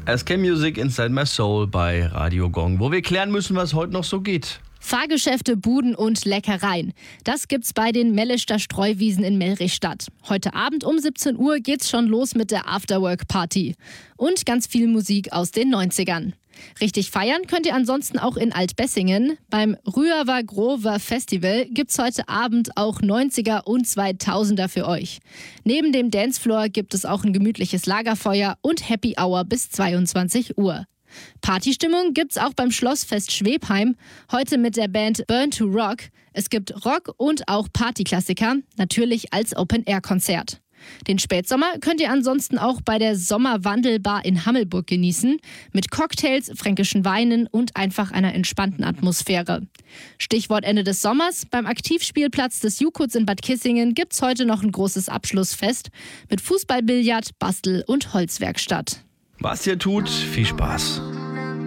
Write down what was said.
SK Music Inside My Soul bei Radio Gong, wo wir klären müssen, was heute noch so geht. Fahrgeschäfte, Buden und Leckereien. Das gibt's bei den Mellischter Streuwiesen in Melrichstadt. Heute Abend um 17 Uhr geht's schon los mit der Afterwork-Party. Und ganz viel Musik aus den 90ern. Richtig feiern könnt ihr ansonsten auch in Altbessingen. Beim Rüaver Grover Festival gibt's heute Abend auch 90er und 2000er für euch. Neben dem Dancefloor gibt es auch ein gemütliches Lagerfeuer und Happy Hour bis 22 Uhr. Partystimmung gibt's auch beim Schlossfest Schwebheim, heute mit der Band Burn to Rock. Es gibt Rock und auch Partyklassiker, natürlich als Open-Air-Konzert. Den Spätsommer könnt ihr ansonsten auch bei der Sommerwandelbar in Hammelburg genießen, mit Cocktails, fränkischen Weinen und einfach einer entspannten Atmosphäre. Stichwort Ende des Sommers: beim Aktivspielplatz des Jukuts in Bad Kissingen gibt's heute noch ein großes Abschlussfest mit Fußball, Billard, Bastel- und Holzwerkstatt. Was ihr tut, viel Spaß.